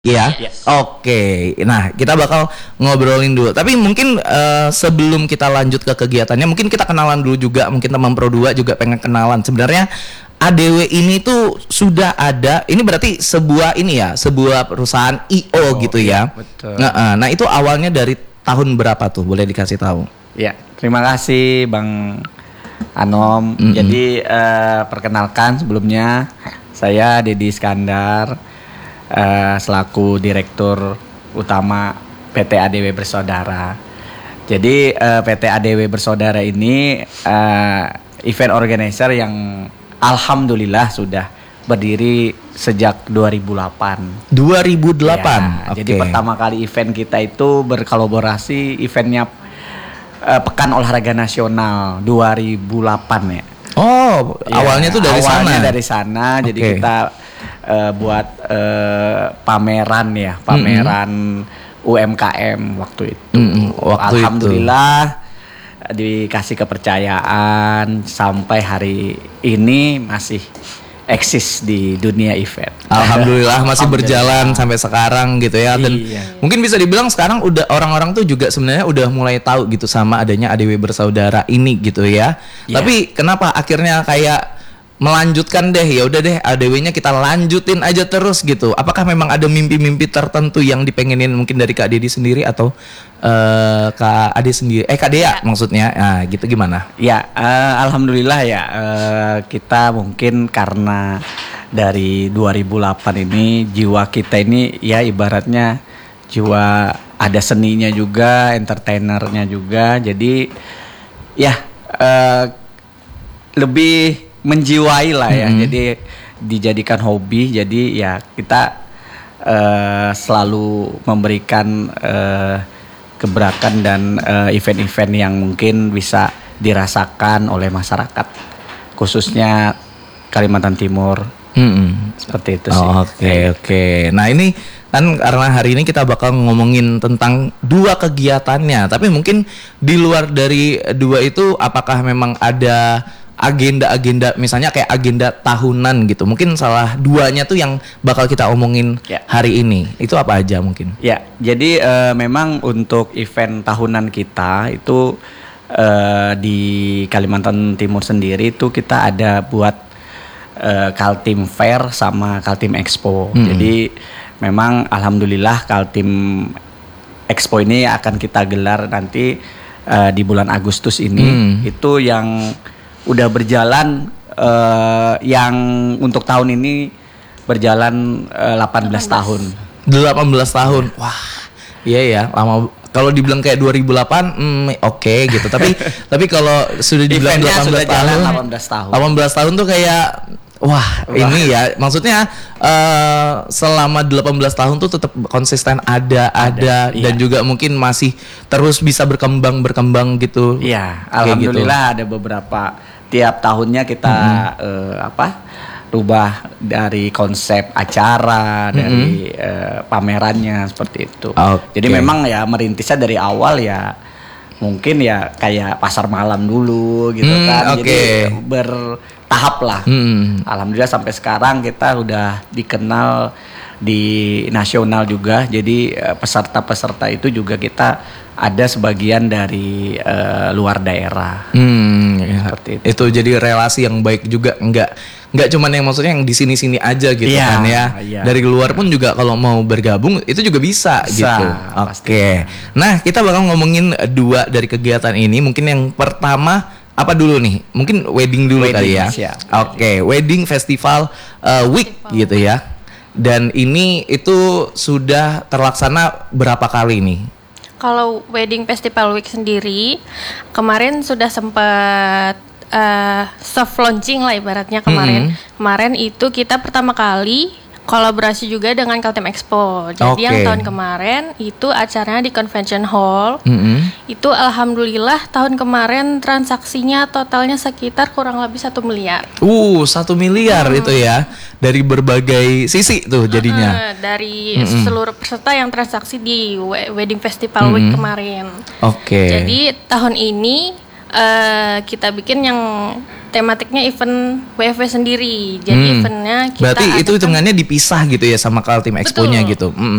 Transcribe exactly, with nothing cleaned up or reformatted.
Iya, Yes. oke. Nah, kita bakal ngobrolin dulu. Tapi mungkin eh, sebelum kita lanjut ke kegiatannya, mungkin kita kenalan dulu juga. Mungkin teman Pro dua juga pengen kenalan. Sebenarnya A D W ini tuh sudah ada. Ini berarti sebuah ini ya, sebuah perusahaan I O Oh, gitu ya. iya, betul. Nah, eh, nah, itu awalnya dari tahun berapa tuh? Boleh dikasih tahu? Ya, terima kasih Bang Anom. Mm-mm. Jadi eh, perkenalkan sebelumnya saya Dedi Iskandar eh, selaku Direktur Utama P T A D W Bersaudara. Jadi eh, P T A D W Bersaudara ini eh, event organizer yang alhamdulillah sudah berdiri sejak dua ribu delapan. dua ribu delapan. Ya, Oke. Jadi pertama kali event kita itu berkolaborasi eventnya eh, Pekan Olahraga Nasional dua ribu delapan ya. Oh, Ya, awalnya tuh dari awalnya sana. dari sana. Jadi Oke. kita eh, buat eh, pameran ya, pameran U M K M waktu itu. Mm-mm, waktu itu. Alhamdulillah dikasih kepercayaan sampai hari ini masih eksis di dunia event. Alhamdulillah masih Alhamdulillah. berjalan sampai sekarang gitu ya. Dan Iya. mungkin bisa dibilang sekarang udah orang-orang tuh juga sebenarnya udah mulai tahu gitu sama adanya A D W Bersaudara ini gitu ya. Iya. Tapi kenapa akhirnya kayak melanjutkan deh, ya udah deh A D W-nya kita lanjutin aja terus gitu. Apakah memang ada mimpi-mimpi tertentu yang dipengenin mungkin dari Kak Dedi sendiri atau eh, Kak Ade sendiri? Eh Kak Dea maksudnya. Nah, gitu gimana? Ya, eh, alhamdulillah ya eh, kita mungkin karena dari dua ribu delapan ini jiwa kita ini ya ibaratnya jiwa ada seninya juga, entertainernya juga. Jadi ya eh, lebih menjiwai lah ya. Mhm. Jadi dijadikan hobi. Jadi ya kita eh, selalu memberikan eh, gebrakan dan eh, event-event yang mungkin bisa dirasakan oleh masyarakat khususnya Kalimantan Timur. Mm-mm. Seperti itu sih. Oh, Oke oke. Nah ini kan karena hari ini kita bakal ngomongin tentang dua kegiatannya. Tapi mungkin di luar dari dua itu, apakah memang ada agenda-agenda, misalnya kayak agenda tahunan gitu? Mungkin salah duanya tuh yang bakal kita omongin Ya. hari ini. Itu apa aja mungkin? Ya, jadi eh, memang untuk event tahunan kita itu eh, di Kalimantan Timur sendiri itu kita ada buat eh, Kaltim Fair sama Kaltim Expo. Hmm. Jadi memang alhamdulillah Kaltim Expo ini akan kita gelar nanti eh, di bulan Agustus ini. Hmm. Itu yang udah berjalan eh, yang untuk tahun ini berjalan eh, delapan belas tahun. delapan belas tahun. Wah. Iya ya, lama. Kalau dibilang kayak dua ribu delapan, hmm, oke gitu. Tapi tapi kalau sudah dibilang Eventnya delapan belas sudah jalan tahun, delapan belas tahun. delapan belas tahun tuh kayak wah, ini ya. Maksudnya eh, selama delapan belas tahun tuh tetap konsisten ada, ada, Ada, dan iya. juga mungkin masih terus bisa berkembang berkembang gitu. Iya, Kayak alhamdulillah ada beberapa tiap tahunnya kita eh, apa rubah dari konsep acara, dari eh, pamerannya seperti itu. Oke. Jadi memang ya merintisnya dari awal ya mungkin ya kayak pasar malam dulu gitu Hmm, kan. oke. Jadi bertahap lah. Hmm. Alhamdulillah sampai sekarang kita udah dikenal di nasional juga. Jadi eh, peserta-peserta itu juga kita ada sebagian dari eh, luar daerah. Hmm, ya. Seperti itu. itu jadi relasi yang baik juga, nggak nggak cuman yang maksudnya yang di sini-sini aja gitu Iya, kan ya. iya. Dari luar pun juga kalau mau bergabung itu juga bisa, Bisa, gitu. Oke. Nah, kita bakal ngomongin dua dari kegiatan ini. Mungkin yang pertama apa dulu nih? Mungkin wedding dulu Wedding, kali ya. siap. Oke, wedding festival uh, week gitu ya. Dan ini itu sudah terlaksana berapa kali nih? Kalau Wedding Festival Week sendiri kemarin sudah sempat eh, soft launching lah ibaratnya kemarin. Kemarin itu kita pertama kali kolaborasi juga dengan Kaltim Expo. Jadi Oke. yang tahun kemarin itu acaranya di Convention Hall. Mm-mm. Itu alhamdulillah tahun kemarin transaksinya totalnya sekitar kurang lebih satu miliar. Uh, satu miliar itu ya, dari berbagai sisi tuh jadinya. Eh, dari seluruh peserta yang transaksi di we- Wedding Festival Week kemarin. Oke. Jadi tahun ini eh, kita bikin yang tematiknya event W F W sendiri. Jadi Hmm. eventnya kita Berarti itu adakan- hitungannya dipisah gitu ya sama Kaltim Expo-nya Betul. gitu. Mm.